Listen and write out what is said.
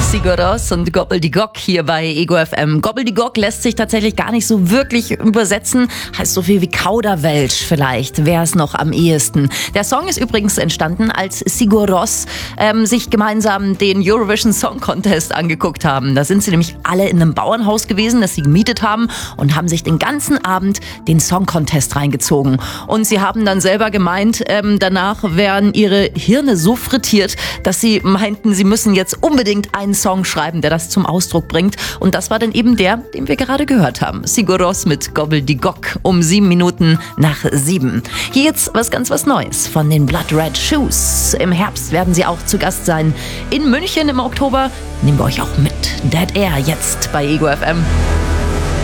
Sigur Rós und Gobbeldigock hier bei Ego FM. Gobbeldigock lässt sich tatsächlich gar nicht so wirklich übersetzen. Heißt so viel wie Kauderwelsch vielleicht, wäre es noch am ehesten. Der Song ist übrigens entstanden, als Sigur Rós sich gemeinsam den Eurovision Song Contest angeguckt haben. Da sind sie nämlich alle in einem Bauernhaus gewesen, das sie gemietet haben und haben sich den ganzen Abend den Song Contest reingezogen. Und sie haben dann selber gemeint, danach wären ihre Hirne so frittiert, dass sie meinten, sie müssen jetzt unbedingt einen Song schreiben, der das zum Ausdruck bringt. Und das war dann eben der, den wir gerade gehört haben. Sigur Rós mit Gobbeldigock um 7 Minuten nach 7. Hier jetzt was Neues von den Blood Red Shoes. Im Herbst werden sie auch zu Gast sein in München. Im Oktober nehmen wir euch auch mit. Dead Air jetzt bei Ego FM.